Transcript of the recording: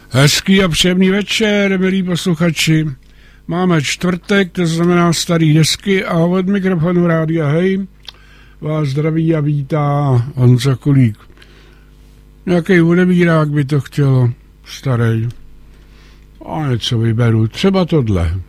Hezký a příjemný večer, milí posluchači. Máme čtvrtek, to znamená starý desky a od mikrofonu Rádia Hej vás zdraví a vítá Honza Kulík. Nějaký hudebírák by to chtělo, starý. A něco vyberu, třeba tohle.